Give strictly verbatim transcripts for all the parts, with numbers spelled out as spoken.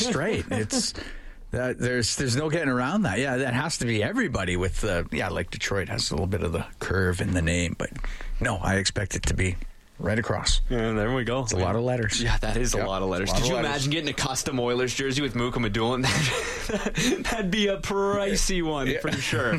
straight. It's uh, there's there's no getting around that. Yeah, that has to be everybody with the yeah, like Detroit has a little bit of the curve in the name, but no, I expect it to be right across. Yeah, there we go. It's a lot of letters. Yeah, that is yep. a lot of letters. Lot Could of you letters. imagine getting a custom Oilers jersey with Muka Medulin? That'd be a pricey one yeah. for sure.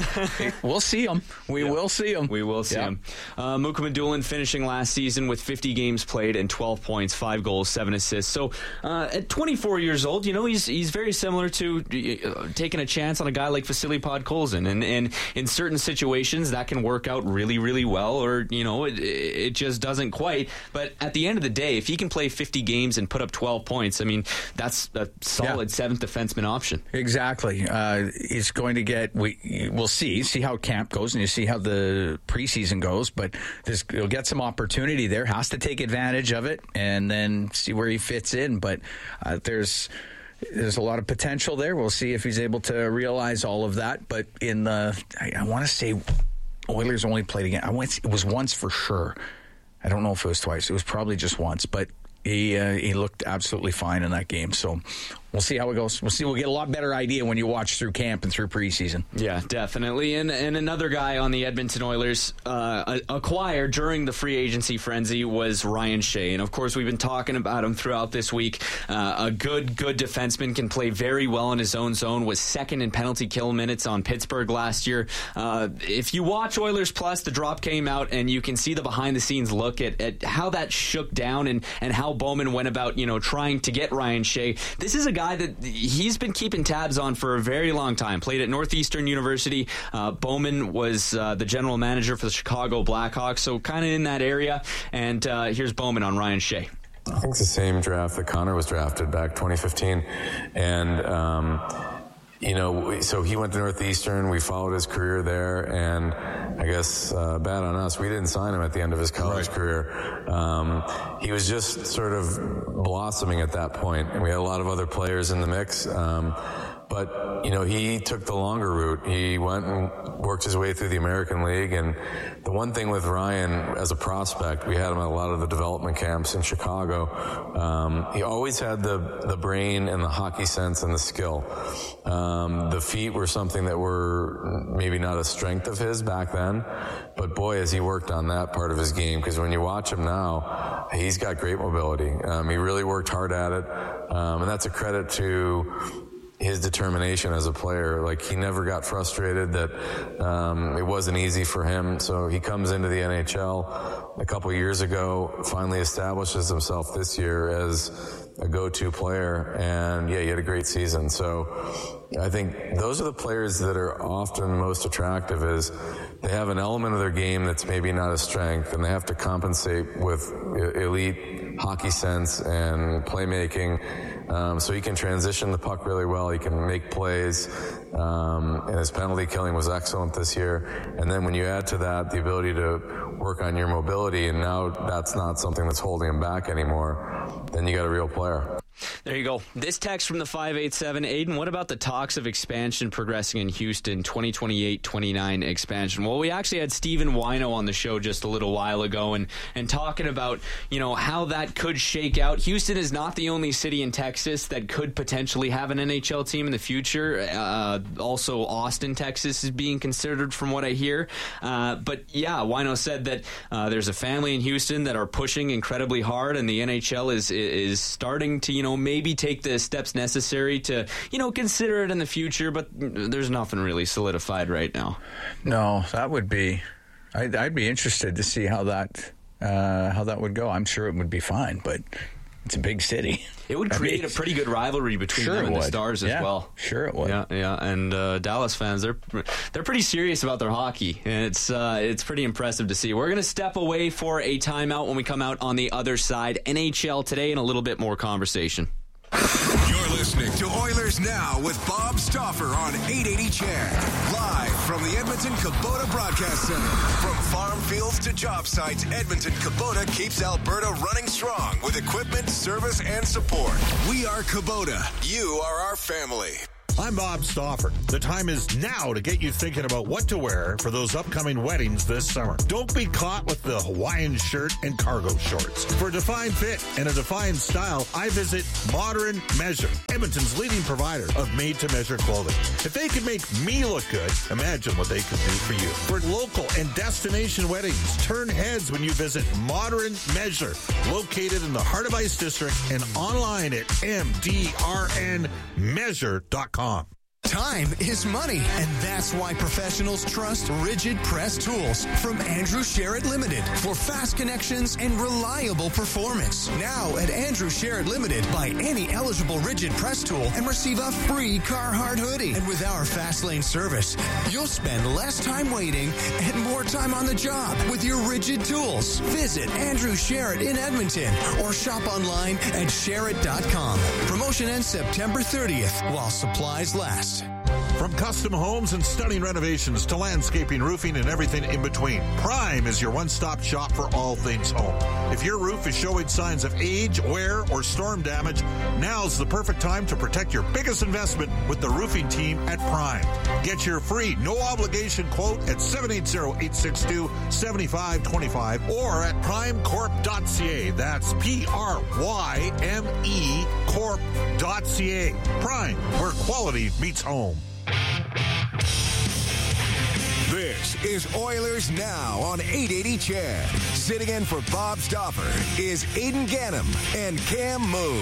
We'll see him. We yeah. will see him. We will see yep. him. Uh, Muka Medulin finishing last season with fifty games played and twelve points, five goals, seven assists. So uh, at twenty-four years old, you know, he's he's very similar to uh, taking a chance on a guy like Vasily Podkolzin. And, and in certain situations, that can work out really, really well, or, you know, it, it just doesn't quite. But at the end of the day, if he can play fifty games and put up twelve points, I mean, that's a solid yeah. seventh defenseman option. Exactly. Uh, he's going to get, we, we'll see, see how camp goes and you see how the preseason goes, but this, he'll get some opportunity there, has to take advantage of it and then see where he fits in. But uh, there's, there's a lot of potential there. We'll see if he's able to realize all of that. But in the, I, I want to say Oilers only played again. I went, it was once for sure. I don't know if it was twice. It was probably just once, but he uh, he looked absolutely fine in that game. So we'll see how it goes. We'll see. We'll get a lot better idea when you watch through camp and through preseason. Yeah, definitely. And and another guy on the Edmonton Oilers uh, acquired during the free agency frenzy was Ryan Shea. And of course, we've been talking about him throughout this week. Uh, a good, good defenseman, can play very well in his own zone, was second in penalty kill minutes on Pittsburgh last year. Uh, if you watch Oilers Plus, the drop came out and you can see the behind the scenes look at, at how that shook down and, and how Bowman went about, you know, trying to get Ryan Shea. This is a guy that he's been keeping tabs on for a very long time. Played at Northeastern University. Uh, Bowman was uh, the general manager for the Chicago Blackhawks, so kind of in that area. And uh, here's Bowman on Ryan Shea. I think it's the same draft that Connor was drafted back twenty fifteen. And, um, you know, so he went to Northeastern. We followed his career there. And I guess uh, bad on us, we didn't sign him at the end of his college right. career. Um, he was just sort of blossoming at that point. And we had a lot of other players in the mix. Um, But, you know, he took the longer route. He went and worked his way through the American League. And the one thing with Ryan as a prospect, we had him at a lot of the development camps in Chicago. Um, he always had the, the brain and the hockey sense and the skill. Um, the feet were something that were maybe not a strength of his back then. But boy, has he worked on that part of his game. Because when you watch him now, he's got great mobility. Um, he really worked hard at it. Um, and that's a credit to his determination as a player. Like, he never got frustrated that um, it wasn't easy for him. So he comes into the N H L a couple years ago, finally establishes himself this year as a go-to player. And yeah, he had a great season. So I think those are the players that are often most attractive, is they have an element of their game that's maybe not a strength, and they have to compensate with elite hockey sense and playmaking. Um, so he can transition the puck really well. He can make plays. Um, and his penalty killing was excellent this year. And then when you add to that the ability to work on your mobility, and now that's not something that's holding him back anymore, then you got a real player. There you go. This text from the five eight seven. Aiden, what about the talks of expansion progressing in Houston, twenty twenty-eight twenty-nine expansion? Well, we actually had Stephen Wino on the show just a little while ago and, and talking about, you know, how that could shake out. Houston is not the only city in Texas that could potentially have an N H L team in the future. Uh, also, Austin, Texas is being considered from what I hear. Uh, but yeah, Wino said that uh, there's a family in Houston that are pushing incredibly hard, and the N H L is is starting to, you know, maybe take the steps necessary to, you know, consider it in the future, but there's nothing really solidified right now. No, that would be, I'd, I'd be interested to see how that, uh, how that would go. I'm sure it would be fine, but it's a big city. It would create I mean, a pretty good rivalry between sure them and would. the Stars as yeah, well. Sure it would. Yeah, yeah. And uh, Dallas fans, they're they're pretty serious about their hockey. And it's uh, it's pretty impressive to see. We're going to step away for a timeout. When we come out on the other side, N H L today and a little bit more conversation. You're listening to Oilers Now with Bob Stauffer on eight eighty C H E D. Live from the Edmonton Kubota Broadcast Center. From farm fields to job sites, Edmonton Kubota keeps Alberta running strong with equipment, service, and support. We are Kubota. You are our family. I'm Bob Stauffer. The time is now to get you thinking about what to wear for those upcoming weddings this summer. Don't be caught with the Hawaiian shirt and cargo shorts. For a defined fit and a defined style, I visit Modern Measure, Edmonton's leading provider of made-to-measure clothing. If they can make me look good, imagine what they can do for you. For local and destination weddings, turn heads when you visit Modern Measure, located in the Heart of Ice District and online at m d r n measure dot com. Time is money, and that's why professionals trust Rigid Press Tools from Andrew Sherritt Limited for fast connections and reliable performance. Now at Andrew Sherritt Limited, buy any eligible Rigid Press tool and receive a free Carhartt hoodie. And with our fast lane service, you'll spend less time waiting and more time on the job with your Rigid tools. Visit Andrew Sherritt in Edmonton or shop online at sherritt dot com. Promotion ends September thirtieth while supplies last. From custom homes and stunning renovations to landscaping, roofing, and everything in between, Prime is your one-stop shop for all things home. If your roof is showing signs of age, wear, or storm damage, now's the perfect time to protect your biggest investment with the roofing team at Prime. Get your free, no-obligation quote at seven eight zero, eight six two, seven five two five or at prime corp dot c a. That's P R Y M E corp dot c a. Prime, where quality meets home. This is Oilers Now on eight eighty C H E D. Sitting in for Bob Stauffer is Aidan Gannam and Cam Moon.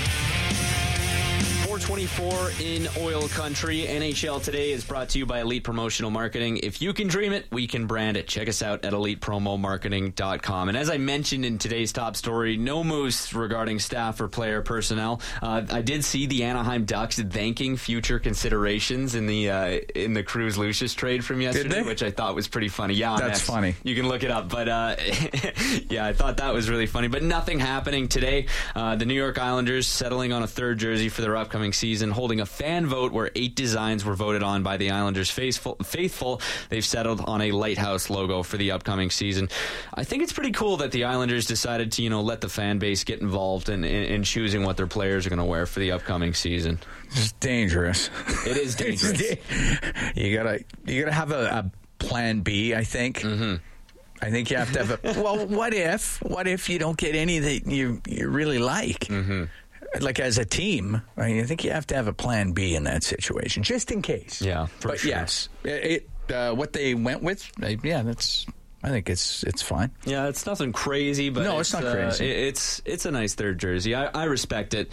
four twenty-four in oil country. N H L Today is brought to you by Elite Promotional Marketing. If you can dream it, we can brand it. Check us out at elite promo marketing dot com. And as I mentioned in today's top story, no moves regarding staff or player personnel. Uh, I did see the Anaheim Ducks thanking future considerations in the uh, in the Cruz Lucius trade from yesterday, which I thought was pretty funny. Yeah, that's X. funny. You can look it up. But uh, yeah, I thought that was really funny. But nothing happening today. Uh, the New York Islanders settling on a third jersey for their upcoming season, holding a fan vote where eight designs were voted on by the Islanders faithful. faithful. They've settled on a lighthouse logo for the upcoming season. I think it's pretty cool that the Islanders decided to, you know, let the fan base get involved in, in, in choosing what their players are going to wear for the upcoming season. It's dangerous. It is dangerous. you gotta you gotta have a, a plan B, I think. Mm-hmm. I think you have to have a. Well, what if? What if you don't get any that you you really like? Mm-hmm. Like as a team, right? I think you have to have a plan B in that situation, just in case. Yeah, for but sure. yes, it, uh, what they went with, yeah, that's. I think it's it's fine. Yeah, it's nothing crazy, but no, it's, it's not crazy. Uh, it's it's a nice third jersey. I, I respect it.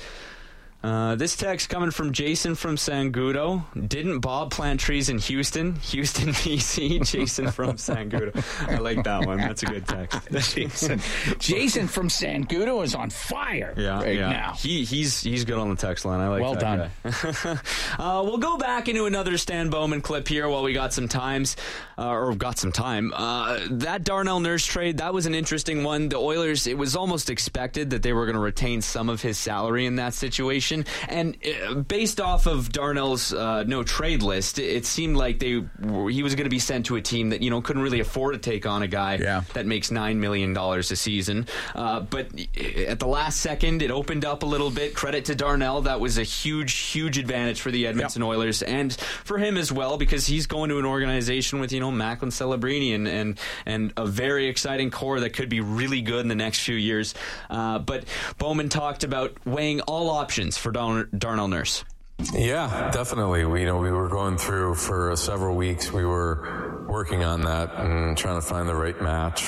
Uh, this text coming from Jason from Sangudo. Didn't Bob plant trees in Houston? Houston, B C. Jason from Sangudo. I like that one. That's a good text. Jason, Jason from Sangudo is on fire yeah, right yeah. now. He, he's he's good on the text line. I like well that done. guy. uh, we'll go back into another Stan Bowman clip here while we got some times, uh, or got some time. Uh, that Darnell Nurse trade, that was an interesting one. The Oilers, it was almost expected that they were going to retain some of his salary in that situation. And uh, based off of Darnell's uh, no trade list, it, it seemed like they were, he was going to be sent to a team that, you know, couldn't really afford to take on a guy yeah. that makes nine million dollars a season. Uh, but at the last second, it opened up a little bit. Credit to Darnell. That was a huge, huge advantage for the Edmonton yep. Oilers and for him as well, because he's going to an organization with, you know, Macklin Celebrini and, and, and a very exciting core that could be really good in the next few years. Uh, but Bowman talked about weighing all options for Dar- Darnell Nurse. Yeah, definitely. We, you know, we were going through for several weeks. We were working on that and trying to find the right match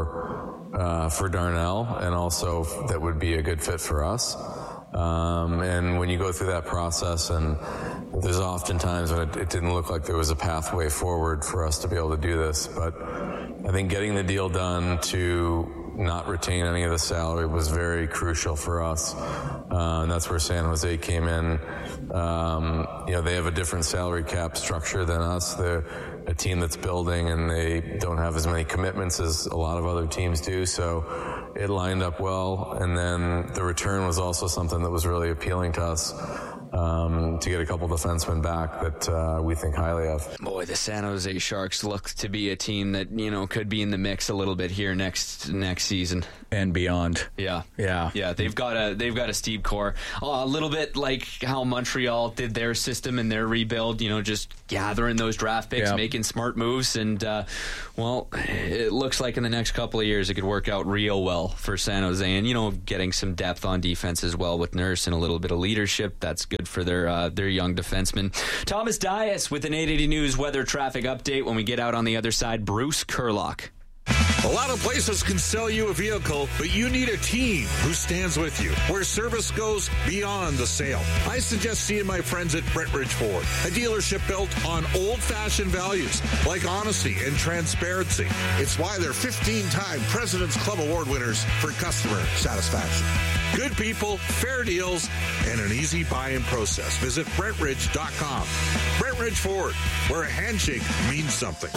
for uh, for Darnell, and also that would be a good fit for us. Um, and when you go through that process, and there's often times when it, it didn't look like there was a pathway forward for us to be able to do this, but I think getting the deal done to not retain any of the salary was very crucial for us. Uh, and that's where San Jose came in. Um, you know, they have a different salary cap structure than us. They're a team that's building, and they don't have as many commitments as a lot of other teams do. So it lined up well. And then the return was also something that was really appealing to us. um, to get a couple defensemen back that uh, we think highly of. Boy, the San Jose Sharks look to be a team that, you know, could be in the mix a little bit here next next season and beyond. Yeah, yeah, yeah. They've got a they've got a steep core, uh, a little bit like how Montreal did their system and their rebuild. You know, just gathering those draft picks, yeah. making smart moves, and uh, well, it looks like in the next couple of years it could work out real well for San Jose. And you know, getting some depth on defense as well with Nurse and a little bit of leadership. That's good for their uh, their young defensemen. Thomas Dias with an eight eighty News weather traffic update. When we get out on the other side, Bruce Kurlock. A lot of places can sell you a vehicle, but you need a team who stands with you, where service goes beyond the sale. I suggest seeing my friends at Brentridge Ford, a dealership built on old-fashioned values like honesty and transparency. It's why they're fifteen-time President's Club Award winners for customer satisfaction. Good people, fair deals, and an easy buy-in process. Visit Brentridge dot com. Brentridge Ford, where a handshake means something.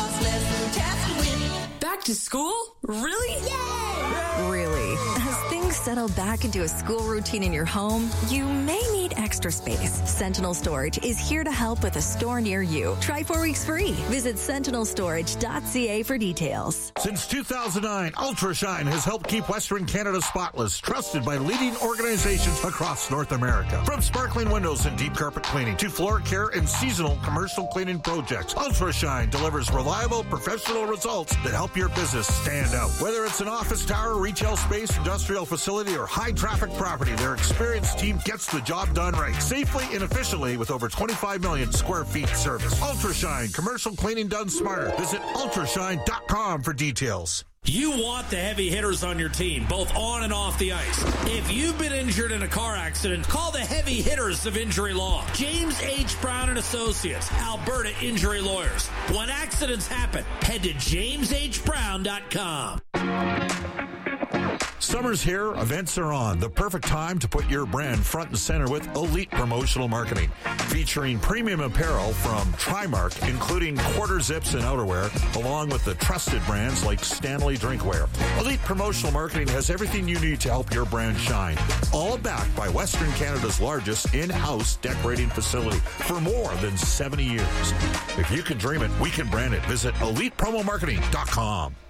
Back to school? Really? Yay! Really. As things settle back into a school routine in your home, you may need extra space. Sentinel Storage is here to help with a store near you. Try four weeks free. Visit sentinel storage dot c a for details. Since two thousand nine, UltraShine has helped keep Western Canada spotless, trusted by leading organizations across North America. From sparkling windows and deep carpet cleaning to floor care and seasonal commercial cleaning projects, UltraShine delivers reliable, professional results that help your business stand out. Whether it's an office tower, retail space, industrial facility, or high-traffic property, their experienced team gets the job done right, safely and efficiently with over twenty-five million square feet service. UltraShine, commercial cleaning done smarter. Visit ultrashine dot com for details. You want the heavy hitters on your team, both on and off the ice. If you've been injured in a car accident, call the heavy hitters of injury law. James H. Brown and Associates, Alberta Injury Lawyers. When accidents happen, head to james h brown dot com. Summer's here, events are on. The perfect time to put your brand front and center with Elite Promotional Marketing. Featuring premium apparel from Trimark, including quarter zips and outerwear, along with the trusted brands like Stanley Drinkware. Elite Promotional Marketing has everything you need to help your brand shine. All backed by Western Canada's largest in-house decorating facility for more than seventy years. If you can dream it, we can brand it. Visit elite promo marketing dot com.